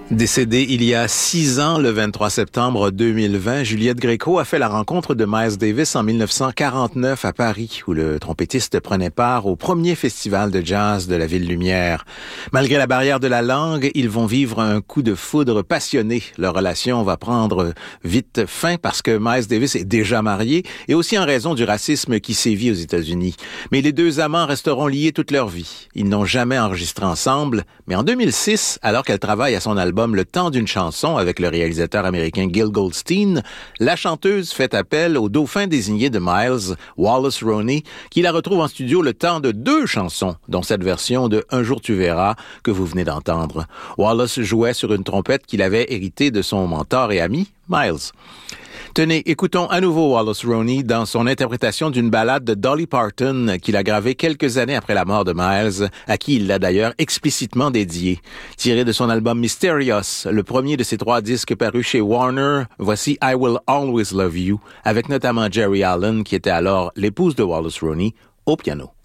Décédée il y a 6 ans, le 23 septembre 2020, Juliette Gréco a fait la rencontre de Miles Davis en 1949 à Paris, où le trompettiste prenait part au premier festival de jazz de la Ville Lumière. Malgré la barrière de la langue, ils vont vivre un coup de foudre passionné. Leur relation va prendre vite fin parce que Miles Davis est déjà marié et aussi en raison du racisme qui sévit aux États-Unis. Mais les deux amants resteront liés toute leur vie. Ils n'ont jamais enregistré ensemble, mais en 2006, alors qu'elle travaille à son album Le temps d'une chanson avec le réalisateur américain Gil Goldstein, la chanteuse fait appel au dauphin désigné de Miles, Wallace Roney, qui la retrouve en studio le temps de 2 chansons, dont cette version de Un jour tu verras que vous venez d'entendre. Wallace jouait sur une trompette qu'il avait héritée de son mentor et ami, Miles. Tenez, écoutons à nouveau Wallace Roney dans son interprétation d'une ballade de Dolly Parton qu'il a gravée quelques années après la mort de Miles, à qui il l'a d'ailleurs explicitement dédiée. Tiré de son album Mysterious, le premier de ses 3 disques parus chez Warner, voici I Will Always Love You, avec notamment Jerry Allen, qui était alors l'épouse de Wallace Roney, au piano.